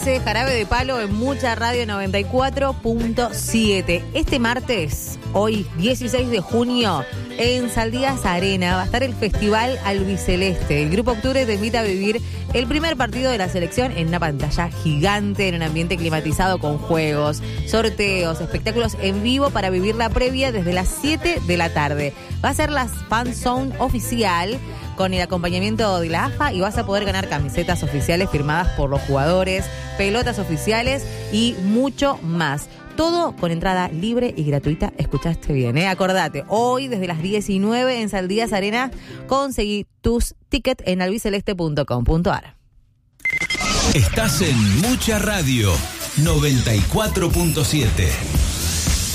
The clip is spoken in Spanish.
15, Jarabe de Palo en Mucha Radio 94.7. Este martes, hoy 16 de junio, en Saldías Arena va a estar el Festival Albiceleste. El Grupo Octubre te invita a vivir el primer partido de la selección en una pantalla gigante, en un ambiente climatizado con juegos, sorteos, espectáculos en vivo para vivir la previa desde las 7 de la tarde. Va a ser la Fan Zone oficial con el acompañamiento de la AFA y vas a poder ganar camisetas oficiales firmadas por los jugadores, pelotas oficiales y mucho más. Todo con entrada libre y gratuita. Escuchaste bien, ¿eh? Acordate, hoy desde las 19 en Saldías Arena conseguí tus tickets en albiceleste.com.ar. Estás en Mucha Radio 94.7.